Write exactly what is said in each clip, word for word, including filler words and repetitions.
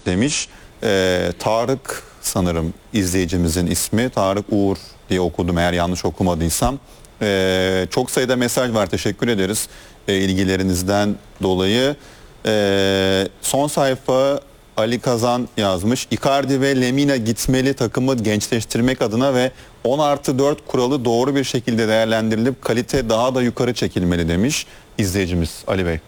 demiş. Ee, Tarık sanırım izleyicimizin ismi. Tarık Uğur diye okudum eğer yanlış okumadıysam. Ee, çok sayıda mesaj var. Teşekkür ederiz e, ilgilerinizden dolayı. Ee, son sayfa Ali Kazan yazmış. Icardi ve Lemina gitmeli, takımı gençleştirmek adına ve on artı dört kuralı doğru bir şekilde değerlendirilip kalite daha da yukarı çekilmeli demiş izleyicimiz Ali Bey.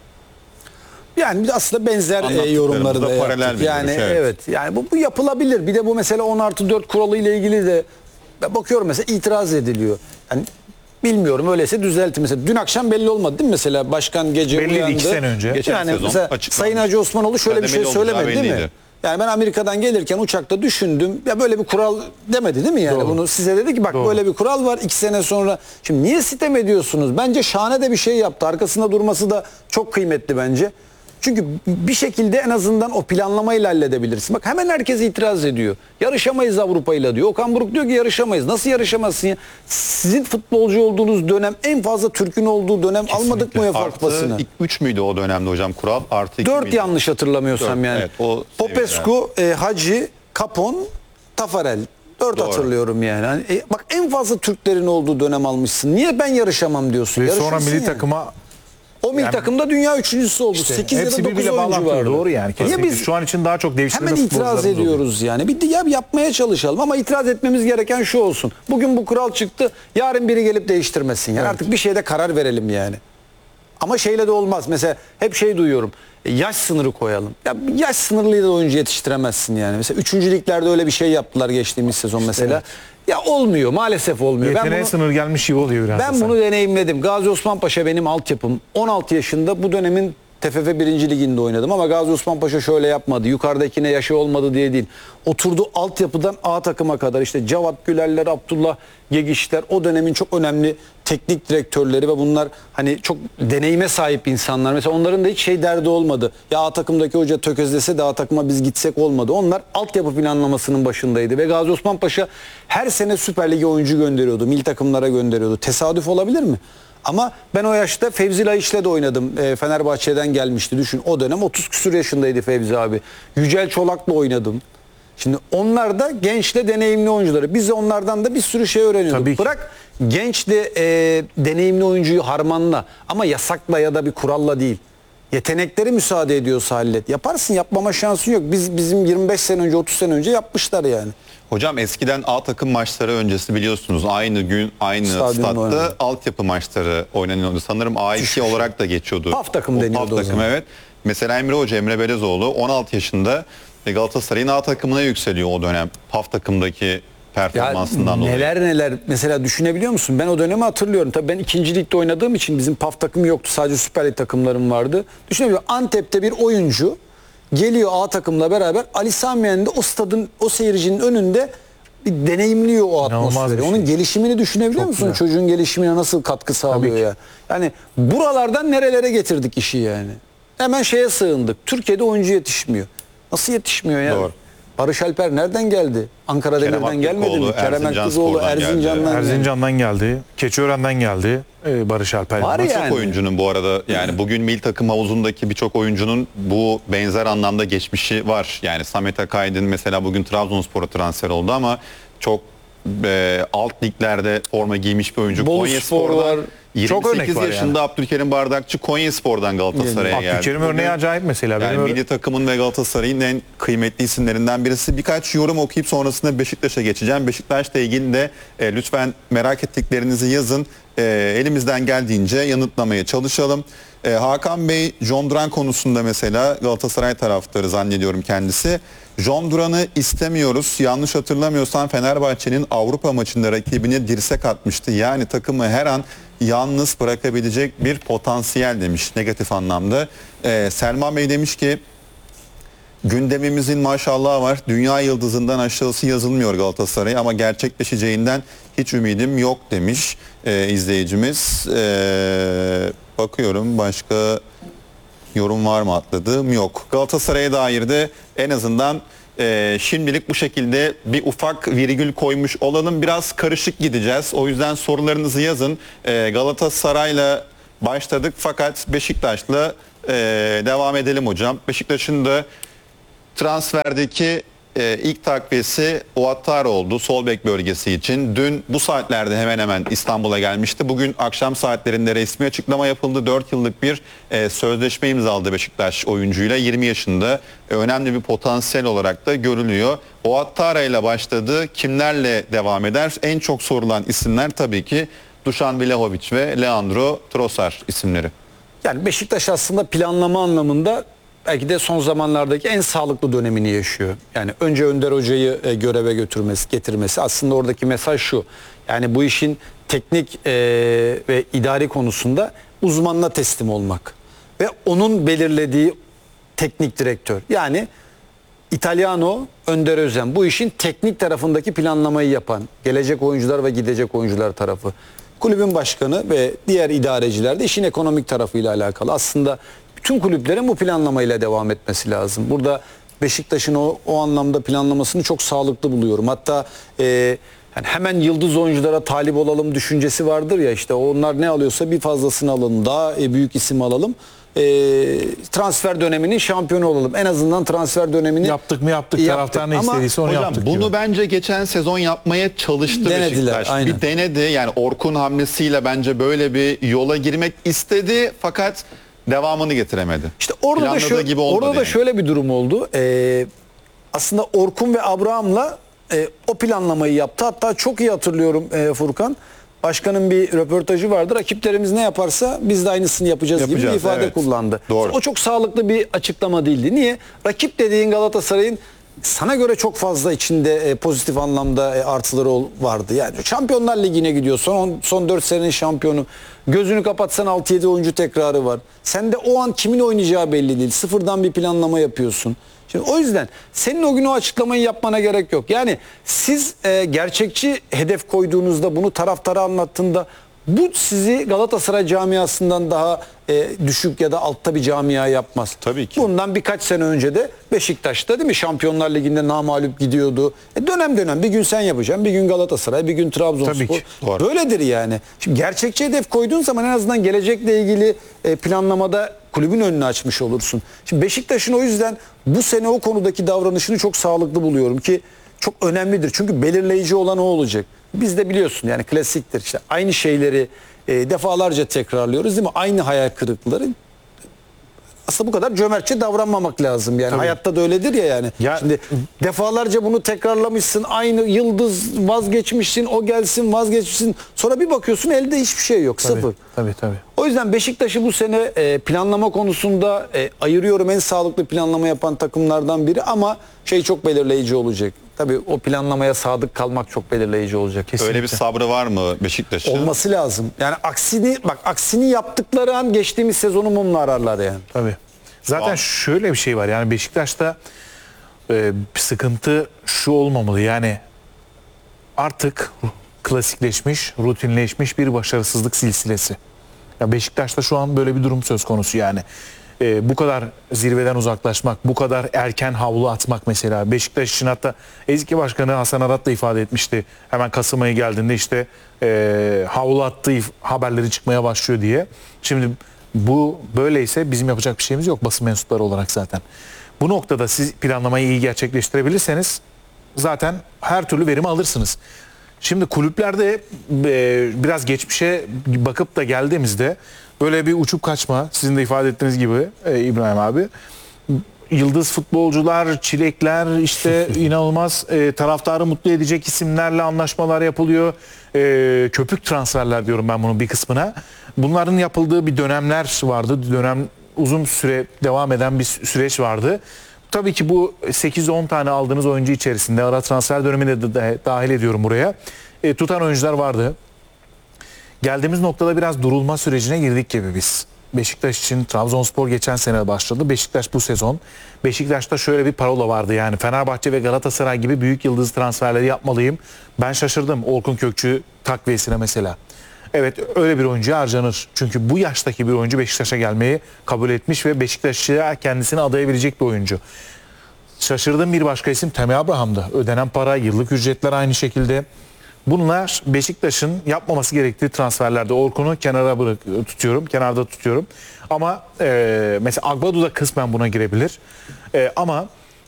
Yani aslında benzer e, yorumları da yaptık. Yani görüş, evet. evet. Yani bu, bu yapılabilir. Bir de bu mesela on artı dört kuralı ile ilgili de ben bakıyorum mesela itiraz ediliyor. Yani bilmiyorum, öyleyse düzeltin. Mesela dün akşam belli olmadı değil mi? Mesela başkan gece Belliydi uyandı. iki sene önce. Geçen yani sezon mesela Sayın Hacı Osmanoğlu şöyle bir şey söylemedi değil mi? Yani ben Amerika'dan gelirken uçakta düşündüm. Ya böyle bir kural demedi değil mi yani? Doğru. Bunu size dedi ki bak Doğru. böyle bir kural var iki sene sonra. Şimdi niye sitem ediyorsunuz? Bence şahane de bir şey yaptı. Arkasında durması da çok kıymetli bence. Çünkü bir şekilde en azından o planlamayla halledebilirsin. Bak hemen herkes itiraz ediyor. Yarışamayız Avrupa'yla diyor. Okan Buruk diyor ki yarışamayız. Nasıl yarışamazsın ya? Sizin futbolcu olduğunuz dönem en fazla Türk'ün olduğu dönem. Kesinlikle. Almadık mı UEFA Kupası'nı? üç müydü o dönemde hocam kural? Artı dört yanlış hatırlamıyorsam dört, yani. Evet, o Popescu, e, Hacı, Capon, Tafarel. dört hatırlıyorum yani. yani e, bak en fazla Türklerin olduğu dönem almışsın. Niye ben yarışamam diyorsun? Ve sonra milli yani. takıma O milli yani, takımda dünya üçüncüsü oldu. İşte, sekiz ya da dokuz oyuncu vardı. Doğru yani. Kesinlikle. Biz şu an için daha çok devşirme hemen itiraz ediyoruz oluyor. Yani. Bir de ya yapmaya çalışalım ama itiraz etmemiz gereken şu olsun. Bugün bu kural çıktı. Yarın biri gelip değiştirmesin. Yani evet. Artık bir şeyde karar verelim yani. Ama şeyle de olmaz. Mesela hep şey duyuyorum. Yaş sınırı koyalım. Ya yaş sınırlıyla da oyuncu yetiştiremezsin yani. Mesela üçüncü liglerde öyle bir şey yaptılar geçtiğimiz sezon işte mesela. Evet. Ya olmuyor, maalesef olmuyor. Yeteneğe ben bunu, sınır gelmiş gibi oluyor biraz. Ben bunu deneyimledim. Gazi Osman Paşa benim altyapım. on altı yaşında bu dönemin T F F birinci liginde oynadım ama Gazi Osman Paşa şöyle yapmadı. Yukarıdakine yaşı olmadı diye değil. Oturdu altyapıdan A takıma kadar işte Cevat Gülerler, Abdullah Gegişler o dönemin çok önemli teknik direktörleri ve bunlar hani çok deneyime sahip insanlar. Mesela onların da hiç şey derdi olmadı. Ya A takımdaki hoca tökezlese de A takıma biz gitsek olmadı. Onlar altyapı planlamasının başındaydı ve Gazi Osman Paşa her sene Süper Lig'e oyuncu gönderiyordu. Milli takımlara gönderiyordu. Tesadüf olabilir mi? Ama ben o yaşta Fevzi Laiç'le de oynadım. E, Fenerbahçe'den gelmişti. Düşün o dönem otuz küsur yaşındaydı Fevzi abi. Yücel Çolak'la oynadım. Şimdi onlar da gençle deneyimli oyuncuları. Biz de onlardan da bir sürü şey öğreniyorduk. Bırak gençle e, deneyimli oyuncuyu harmanla ama yasakla ya da bir kuralla değil. Yetenekleri müsaade ediyorsa hallet. Yaparsın, yapmama şansın yok. Biz bizim yirmi beş sene önce otuz sene önce yapmışlar yani. Hocam eskiden A takım maçları öncesi biliyorsunuz aynı gün aynı Stadyumda statta oynadı. altyapı maçları oynanıyordu. Sanırım A iki Düşmüş. olarak da geçiyordu. PAF takım deniyordu PAF o takım, zaman. evet. Mesela Emre Hoca, Emre Belezoğlu on altı yaşında Galatasaray'ın A takımına yükseliyor o dönem. PAF takımdaki performansından dolayı. Neler neler mesela düşünebiliyor musun? Ben o dönemi hatırlıyorum. Tabii ben ikinci ligde oynadığım için bizim PAF takımı yoktu. Sadece Süper Lig takımlarım vardı. Düşünebiliyor musun? Antep'te bir oyuncu geliyor A takımla beraber Ali Sami Yen'de o stadın, o seyircinin önünde bir deneyimliyor o atmosferi. Şey. Onun gelişimini düşünebiliyor Çok musun? Güzel. Çocuğun gelişimine nasıl katkı sağlıyor ya? Yani buralardan nerelere getirdik işi yani? Hemen şeye sığındık. Türkiye'de oyuncu yetişmiyor. Nasıl yetişmiyor ya? Doğru. Barış Alper nereden geldi? Ankara Demir'den gelmedi mi? Kerem Aktürkoğlu Erzincan'dan, Erzincan'dan geldi. Keçiören'den geldi. Ee, Barış Alper. Var birçok yani. oyuncunun bu arada yani bugün milli takım havuzundaki birçok oyuncunun bu benzer anlamda geçmişi var. Yani Samet Akaydın mesela bugün Trabzonspor'a transfer oldu ama çok e, alt liglerde forma giymiş bir oyuncu. Konyaspor var. yirmi sekiz yaşında yani. Abdülkerim Bardakçı Konyaspor'dan Galatasaray'a geldi. Abdülkerim örneği acayip mesela. Yani Benim milli öyle... takımın ve Galatasaray'ın en kıymetli isimlerinden birisi. Birkaç yorum okuyup sonrasında Beşiktaş'a geçeceğim. Beşiktaş'la ilgili de e, lütfen merak ettiklerinizi yazın. E, elimizden geldiğince yanıtlamaya çalışalım. E, Hakan Bey, John Duran konusunda mesela Galatasaray taraftarı zannediyorum kendisi. John Duran'ı istemiyoruz. Yanlış hatırlamıyorsam Fenerbahçe'nin Avrupa maçında rakibine dirsek atmıştı. Yani takımı her an yalnız bırakabilecek bir potansiyel demiş negatif anlamda. Ee, Selman Bey demiş ki gündemimizin maşallahı var. Dünya yıldızından aşağısı yazılmıyor Galatasaray'a ama gerçekleşeceğinden hiç ümidim yok demiş ee, izleyicimiz. Ee, bakıyorum başka yorum var mı atladığım yok. Galatasaray'a dair de en azından e, şimdilik bu şekilde bir ufak virgül koymuş olalım. Biraz karışık gideceğiz. O yüzden sorularınızı yazın. E, Galatasaray'la başladık fakat Beşiktaş'la e, devam edelim hocam. Beşiktaş'ın da transferdeki e, ilk takviyesi Ouattara oldu sol bek bölgesi için. Dün bu saatlerde hemen hemen İstanbul'a gelmişti. Bugün akşam saatlerinde resmi açıklama yapıldı. dört yıllık bir e, sözleşme imzaladı Beşiktaş oyuncuyla. yirmi yaşında e, önemli bir potansiyel olarak da görülüyor. Ouattara ile başladı. Kimlerle devam eder? En çok sorulan isimler tabii ki Dušan Vlahović ve Leandro Trossard isimleri. Yani Beşiktaş aslında planlama anlamında belki de son zamanlardaki en sağlıklı dönemini yaşıyor. Yani önce Önder Hoca'yı e, göreve götürmesi, getirmesi, aslında oradaki mesaj şu. Yani bu işin teknik e, ve idari konusunda uzmanına teslim olmak ve onun belirlediği teknik direktör. Yani İtalyano, Önder Özen bu işin teknik tarafındaki planlamayı yapan, gelecek oyuncular ve gidecek oyuncular tarafı. Kulübün başkanı ve diğer idareciler de işin ekonomik tarafıyla alakalı. Aslında bütün kulüplerin bu planlamayla devam etmesi lazım. Burada Beşiktaş'ın o, o anlamda planlamasını çok sağlıklı buluyorum. Hatta e, yani hemen yıldız oyunculara talip olalım düşüncesi vardır ya, işte onlar ne alıyorsa bir fazlasını alalım, daha e, büyük isim alalım. E, transfer döneminin şampiyonu olalım. En azından transfer dönemini Yaptık mı yaptık. yaptık. Taraftar ne Ama istediyse onu Hocam yaptık. bunu gibi. bence geçen sezon yapmaya çalıştı Denediler, Beşiktaş. aynen. Bir denedi, yani Orkun hamlesiyle bence böyle bir yola girmek istedi fakat devamını getiremedi. İşte orada da, Planladığı şöyle, gibi olmadı orada da yani. şöyle bir durum oldu. Ee, aslında Orkun ve Abraham'la e, o planlamayı yaptı. Hatta çok iyi hatırlıyorum e, Furkan. Başkanın bir röportajı vardı. Rakiplerimiz ne yaparsa biz de aynısını yapacağız, gibi Yapacağız, bir ifade evet. kullandı. Doğru. O çok sağlıklı bir açıklama değildi. Niye? Rakip dediğin Galatasaray'ın sana göre çok fazla içinde e, pozitif anlamda e, artıları ol- vardı. Yani Şampiyonlar Ligi'ne gidiyorsun. Son, son dört senenin şampiyonu. Gözünü kapatsan altı yedi oyuncu tekrarı var. Sen de o an kimin oynayacağı belli değil. Sıfırdan bir planlama yapıyorsun. Şimdi o yüzden senin o gün o açıklamayı yapmana gerek yok. Yani siz e, gerçekçi hedef koyduğunuzda, bunu taraftara anlattığında, bu sizi Galatasaray camiasından daha e, düşük ya da altta bir camia yapmaz. Tabii ki. Bundan birkaç sene önce de Beşiktaş'ta değil mi? Şampiyonlar Ligi'nde namağlup gidiyordu. E dönem dönem bir gün sen yapacaksın, bir gün Galatasaray, bir gün Tabii Trabzonspor. ki, doğru. Böyledir yani. Şimdi gerçekçi hedef koyduğun zaman en azından gelecekle ilgili e, planlamada kulübün önünü açmış olursun. Şimdi Beşiktaş'ın o yüzden bu sene o konudaki davranışını çok sağlıklı buluyorum ki çok önemlidir. Çünkü belirleyici olan o olacak. Biz de biliyorsun yani klasiktir, işte aynı şeyleri e, defalarca tekrarlıyoruz değil mi? Aynı hayal kırıklıkları. Aslında bu kadar cömertçe davranmamak lazım yani. Tabii. Hayatta da öyledir ya yani. Ya- Şimdi defalarca bunu tekrarlamışsın, aynı yıldız vazgeçmişsin, o gelsin vazgeçmişsin. Sonra bir bakıyorsun elde hiçbir şey yok, Tabii, sıfır. Tabii tabii. O yüzden Beşiktaş'ı bu sene e, planlama konusunda e, ayırıyorum, en sağlıklı planlama yapan takımlardan biri, ama şey çok belirleyici olacak. Tabii o planlamaya sadık kalmak çok belirleyici olacak. Kesinlikle. Öyle bir sabrı var mı Beşiktaş'ın? Olması lazım. Yani aksini bak aksini yaptıkları an geçtiğimiz sezonu mumla ararlar yani. Tabii. Zaten Tamam. şöyle bir şey var. Yani Beşiktaş'ta e, bir sıkıntı şu olmamalı. Yani artık klasikleşmiş, rutinleşmiş bir başarısızlık silsilesi. Ya Beşiktaş'ta şu an böyle bir durum söz konusu yani. E, bu kadar zirveden uzaklaşmak, bu kadar erken havlu atmak mesela. Beşiktaş için hatta eski başkanı Hasan Arat da ifade etmişti. Hemen Kasım ayı geldiğinde işte e, havlu attığı if- haberleri çıkmaya başlıyor diye. Şimdi bu böyleyse bizim yapacak bir şeyimiz yok basın mensupları olarak zaten. Bu noktada siz planlamayı iyi gerçekleştirebilirseniz zaten her türlü verimi alırsınız. Şimdi kulüplerde e, biraz geçmişe bakıp da geldiğimizde böyle bir uçup kaçma, sizin de ifade ettiğiniz gibi e, İbrahim abi, yıldız futbolcular, çilekler, işte inanılmaz e, taraftarı mutlu edecek isimlerle anlaşmalar yapılıyor. E, köpük transferler diyorum ben bunun bir kısmına. Bunların yapıldığı bir dönemler vardı. Dönem uzun süre devam eden bir sü- süreç vardı. Tabii ki bu sekiz on tane aldığınız oyuncu içerisinde ara transfer dönemini de de dahil ediyorum buraya. E, tutan oyuncular vardı. Geldiğimiz noktada biraz durulma sürecine girdik gibi biz. Beşiktaş için Trabzonspor geçen sene başladı. Beşiktaş bu sezon. Beşiktaş'ta şöyle bir parola vardı yani. Fenerbahçe ve Galatasaray gibi büyük yıldız transferleri yapmalıyım. Ben şaşırdım Orkun Kökçü takviyesine mesela. Evet, öyle bir oyuncuya harcanır. Çünkü bu yaştaki bir oyuncu Beşiktaş'a gelmeyi kabul etmiş ve Beşiktaş'a kendisini adayabilecek bir oyuncu. Şaşırdığım bir başka isim Tammy Abraham'dı. Ödenen para, yıllık ücretler aynı şekilde. Bunlar Beşiktaş'ın yapmaması gerektiği transferlerde. Orkun'u kenara bırak tutuyorum, kenarda tutuyorum. Ama e, mesela Agbadu da kısmen buna girebilir. E, ama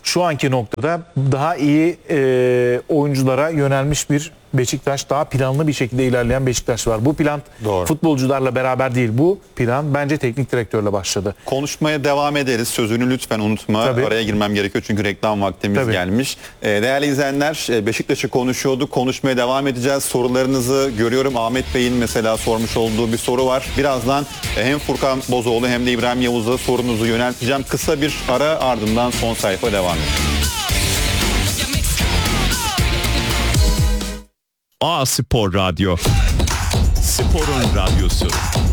şu anki noktada daha iyi e, oyunculara yönelmiş bir Beşiktaş, daha planlı bir şekilde ilerleyen Beşiktaş var. Bu plan Doğru. futbolcularla beraber değil. Bu plan bence teknik direktörle başladı. Konuşmaya devam ederiz. Sözünü lütfen unutma. Tabii. Araya girmem gerekiyor çünkü reklam vaktimiz Tabii. gelmiş. Ee, değerli izleyenler, e, Beşiktaş'ı konuşuyorduk. Konuşmaya devam edeceğiz. Sorularınızı görüyorum. Ahmet Bey'in mesela sormuş olduğu bir soru var. Birazdan e, hem Furkan Bozoğlu hem de İbrahim Yavuz'a sorunuzu yönelteceğim. Kısa bir ara, ardından son sayfa devam edeceğiz. A Spor Radyo. Sporun radyosu.